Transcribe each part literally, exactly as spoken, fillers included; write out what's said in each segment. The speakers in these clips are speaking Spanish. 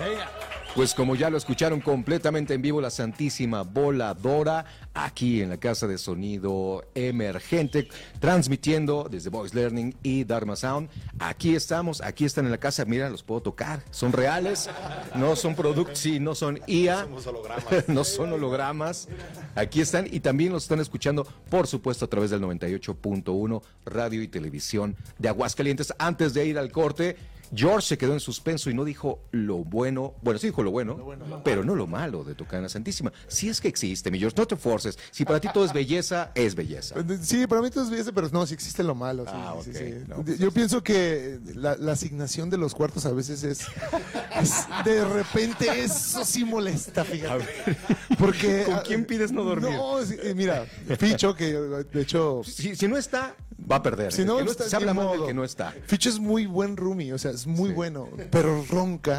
Pues como ya lo escucharon completamente en vivo, la Santísima Voladora, aquí en la Casa de Sonido Emergente, transmitiendo desde Voice Learning y Dharma Sound. Aquí estamos, aquí están en la casa, mira, los puedo tocar, son reales, no son productos, sí, no son I A, Somos hologramas. no son hologramas, aquí están y también los están escuchando, por supuesto, a través del noventa y ocho punto uno Radio y Televisión de Aguascalientes. Antes de ir al corte, George se quedó en suspenso y no dijo lo bueno, bueno, sí dijo lo bueno, lo bueno pero no lo malo de tocar en la Santísima. Si es que existe, mi George, no te forces. Si para ti todo es belleza, es belleza. Sí, para mí todo es belleza, pero no, sí existe lo malo. Sí, ah, sí, ok. sí. No, pues Yo pienso que la, la asignación de los cuartos a veces es, es de repente, eso sí molesta, fíjate. Porque, ¿con quién pides no dormir? No, sí, mira, Ficho, que de hecho... Si, si no está, va a perder. Si no, no está, se habla mal del modo. que no está. Ficho es muy buen roomie, o sea, es muy sí. bueno, pero ronca.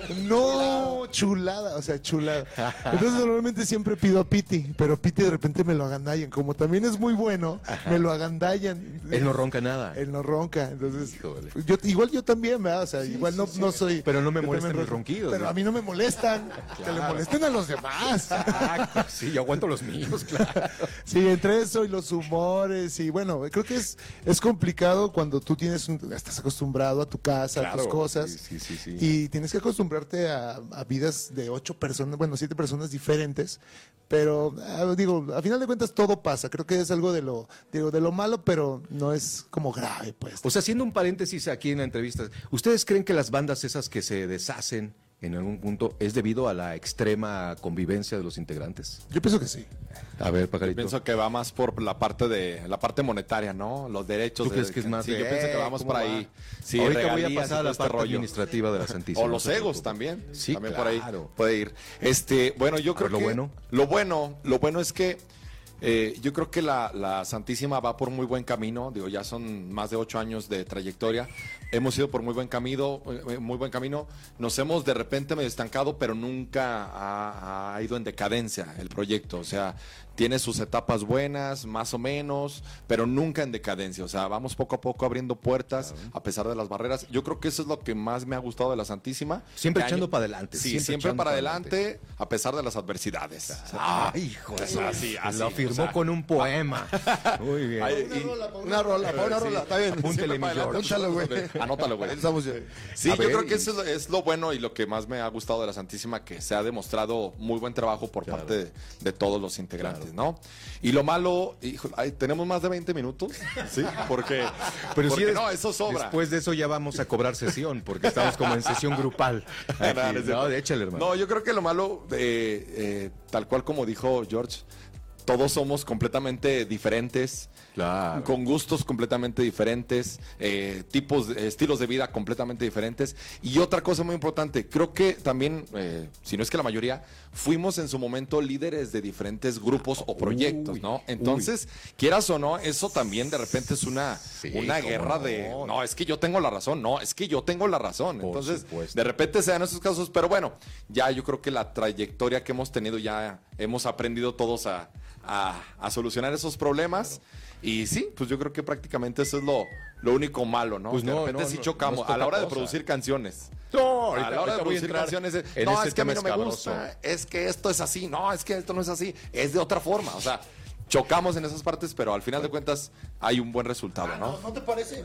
No, chulada, o sea, chulada. Entonces normalmente siempre pido a Piti, pero Piti de repente me lo agandallan. Como también es muy bueno, ajá, me lo agandallan. Él no ronca nada. Él no ronca, entonces yo, igual yo también, ¿verdad? O sea, sí, igual no, sí, no soy... Pero no me molestan los ronquidos. Pero ¿no? A mí no me molestan, claro, que le molesten a los demás. Exacto, sí, yo aguanto los míos, claro. Sí, entre eso y los humores y bueno, creo que es, es complicado cuando tú tienes un, estás acostumbrado a tu casa, claro, a tus cosas, sí, sí, sí, sí. Y tienes que acostumbrarte a, a vidas de ocho personas, bueno, siete personas diferentes, pero eh, digo, a final de cuentas todo pasa, creo que es algo de lo, digo, de lo malo, pero no es como grave, pues. O sea, haciendo un paréntesis aquí en la entrevista, ¿ustedes creen que las bandas esas que se deshacen en algún punto es debido a la extrema convivencia de los integrantes? Yo pienso que sí. A ver, Pajarito. Yo pienso que va más por la parte de la parte monetaria, ¿no? Los derechos. ¿Tú de, crees que es más? Sí, de, yo pienso que vamos por va? ahí. Sí, ahorita voy a pasar a la este parte rollo. administrativa de la Santísima. O los egos también. Sí, también claro. por ahí puede ir. Este, bueno, yo creo lo que bueno. lo bueno, lo bueno es que Eh, yo creo que la, la Santísima va por muy buen camino, digo, ya son más de ocho años de trayectoria, hemos ido por muy buen camino, eh, muy buen camino, nos hemos de repente medio estancado, pero nunca ha, ha ido en decadencia el proyecto, o sea, tiene sus etapas buenas, más o menos, pero nunca en decadencia, o sea, vamos poco a poco abriendo puertas, claro, a pesar de las barreras. Yo creo que eso es lo que más me ha gustado de la Santísima. Siempre echando para adelante. Sí, siempre, siempre para adelante, adelante, a pesar de las adversidades. Ay, hijo de eso. Así, así, lo afirmó, o sea, con un poema. Muy bien. Ay, una, rola, una rola, una rola, sí, está bien. Apúntele, mi George. Anótalo, güey. Anótalo, güey. Sí, a yo ver, creo que eso es lo bueno y lo que más me ha gustado de la Santísima, que se ha demostrado muy buen trabajo por claro, parte de, de todos los integrantes, claro, ¿no? Y lo malo, hijo, ay, tenemos más de veinte minutos, ¿sí? Porque, pero porque sí, no, eso sobra. Después de eso ya vamos a cobrar sesión, porque estamos como en sesión grupal. Aquí, no, échale, hermano. No, yo creo que lo malo, eh, eh, tal cual como dijo George, todos somos completamente diferentes, claro, con gustos completamente diferentes, eh, tipos, eh, estilos de vida completamente diferentes. Y otra cosa muy importante, creo que también, eh, si no es que la mayoría, fuimos en su momento líderes de diferentes grupos o proyectos, uy, ¿no? Entonces, uy, quieras o no, eso también de repente es una, sí, una guerra no, de, no, es que yo tengo la razón, no, es que yo tengo la razón. Por Entonces, supuesto, de repente se dan esos casos, pero bueno, ya yo creo que la trayectoria que hemos tenido, ya hemos aprendido todos a A, a solucionar esos problemas, claro, y sí, pues yo creo que prácticamente eso es lo, lo único malo, ¿no? Pues de no, repente no, sí no, chocamos no a la hora de cosa. producir canciones. No, a la hora de producir canciones, es, no, este es que a mí no me escabroso. gusta, es que esto es así, no, es que esto no es así, es de otra forma, o sea, chocamos en esas partes, pero al final de cuentas hay un buen resultado, ah, ¿no? ¿no? ¿No te parece?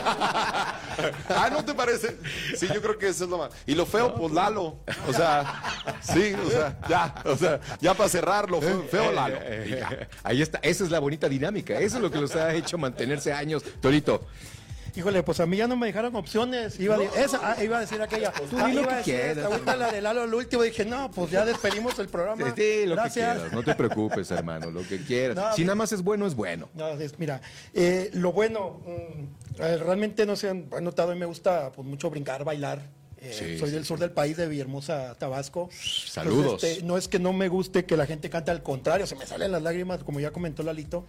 Ah, ¿no te parece? Sí, yo creo que eso es lo más. Y lo feo, pues Lalo. O sea, sí, o sea, ya, o sea, ya para cerrarlo, feo, feo Lalo. Y ya. Ahí está, esa es la bonita dinámica, eso es lo que los ha hecho mantenerse años. Torito. Híjole, pues a mí ya no me dejaron opciones. Iba, no, a, esa, ah, iba a decir aquella. Tú ah, di lo iba que a decir quieras. Esta, ahorita la de Lalo, el último, dije, no, pues ya despedimos el programa. Sí, lo Gracias. que quieras, no te preocupes, hermano, lo que quieras. No, si nada más es bueno, es bueno. No, es, mira, eh, lo bueno, mmm, realmente no se han notado y me gusta pues, mucho brincar, bailar. Eh, sí, soy sí, del sur sí. del país, de Villahermosa, Tabasco. Saludos. Pues, este, no es que no me guste que la gente cante, al contrario, se me salen las lágrimas, como ya comentó Lalito.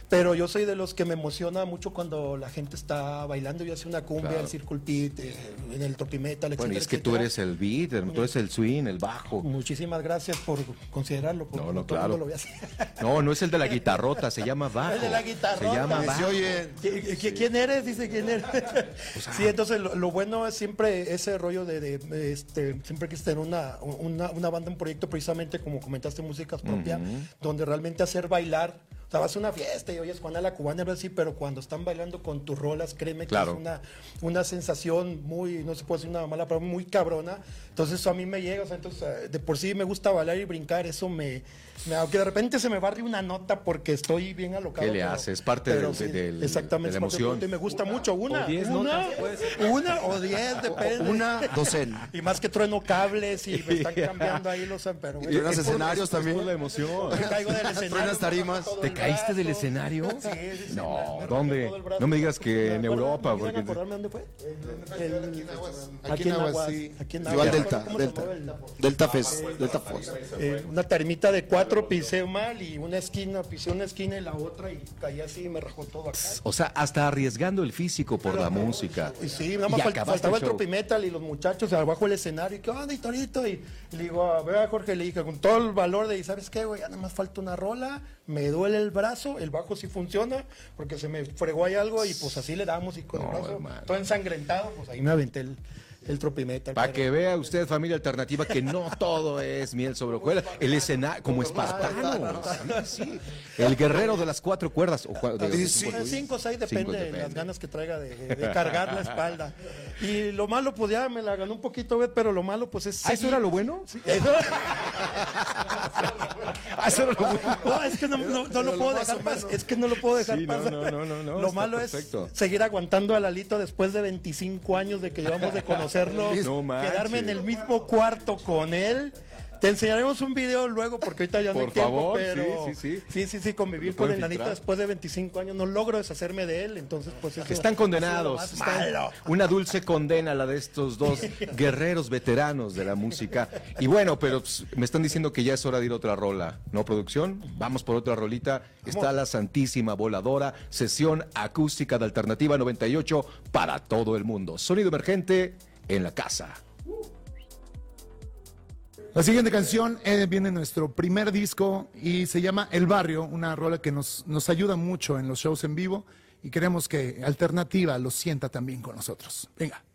pero yo soy de los que me emociona mucho cuando la gente está bailando y hace una cumbia, Claro. el circle pit, eh, en el tropimetal, etcétera. Bueno, y es que tú etcétera. eres el beat, tú eres el swing, el bajo. Muchísimas gracias por considerarlo, porque No, no, todo el claro. mundo lo ve así. No, no es el de la guitarrota, se llama bajo. El de la guitarrota. Se llama Se bajo. oye. ¿Qui- qui- ¿Quién eres? Dice, ¿quién eres? Sí, entonces lo, lo bueno es siempre ese rollo de, de, este, siempre que tener una, una, una banda, un proyecto precisamente, como comentaste, músicas propias, donde realmente hacer bailar. O sea, vas a una fiesta y oyes Juana la Cubana, algo así, pero cuando están bailando con tus rolas, créeme que Claro. es una, una sensación muy, no se puede decir una mala palabra, muy cabrona. Entonces eso a mí me llega, o sea, entonces eh, de por sí me gusta bailar y brincar, eso me, me aunque de repente se me barre una nota porque estoy bien alocado. ¿Qué le pero- hace? Es parte pero del- sí, del- exactamente, de la es parte del emoción. producto y me gusta mucho. Una, O diez una, notas, puede ser. una o diez, depende. Una docena. Y más que trueno cables y me están cambiando ahí los... Pero, bueno, ¿Truenas es por- escenarios es por también? la emoción. Me caigo del escenario. ¿Truenas tarimas? todo ¿Te el caíste del brazo. escenario? Sí, sí, sí, No, me- me rompí ¿dónde? todo el brazo. No me digas que ¿Me en acuerdas? Europa, ¿Me ayudan porque- a acordarme dónde fue? El- Aquí Aquí en en Aguas, Aguas. sí. Aquí en Yo Aguas. al Delta, ¿Cómo se Delta. llamaba el- Delta Fest, Delta Fest. eh, una termita de cuatro, pisé mal y una esquina, pisé una esquina y la otra y caí así y me rajó todo acá. O sea, hasta arriesgando el físico por la música. Y sí, nada más Y fal- acabaste faltaba el el show. tropimetal y los muchachos abajo del escenario. Y ¿qué onda, Hitorito? Y, y le digo, a ver, a Jorge, le dije, con todo el valor de, ¿sabes qué, güey? Ya nada más falta una rola, me duele el brazo, el bajo sí funciona, porque se me fregó ahí algo y pues así le damos y con el No, brazo hermano. todo ensangrentado, pues ahí me aventé el, el tropimetal. Para pero- que vea usted, familia alternativa, que no todo es miel sobre hojuelas. El escenario, como espartano. Sí, sí. El guerrero de las cuatro cuerdas. O cua- de- Sí, sí. cinco, Cinco o seis, Cinco, depende de depende. las ganas que traiga de, de- de cargar la espalda. Y lo malo, pues ya me la ganó un poquito, güey, pero lo malo, pues es. ¿Ah, eso seguir- era lo bueno? Eso- Ah, eso era lo bueno. No, es que no, no- no lo puedo dejar pasar. Es que no lo puedo dejar Sí, no, pasar. no, no, no, no, Lo está malo perfecto. es seguir aguantando a Lalito después de veinticinco años de que llevamos de conocerlo. No manches. Quedarme en el mismo cuarto con él. Te enseñaremos un video luego porque ahorita ya no Por hay tiempo, favor, pero sí, sí, sí. sí, sí, sí, convivir Lo con pueden el Nanito filtrar. después de veinticinco años no logro deshacerme de él, entonces pues eso Están ha condenados. sido lo más malo. Una dulce condena la de estos dos guerreros veteranos de la música. Y bueno, pero pues, me están diciendo que ya es hora de ir a otra rola. ¿No, producción? Vamos por otra rolita. Está la Santísima Voladora, sesión acústica de Alternativa noventa y ocho para todo el mundo. Sonido emergente en la casa. La siguiente canción eh, viene en nuestro primer disco y se llama El Barrio, una rola que nos, nos ayuda mucho en los shows en vivo y queremos que Alternativa lo sienta también con nosotros. Venga.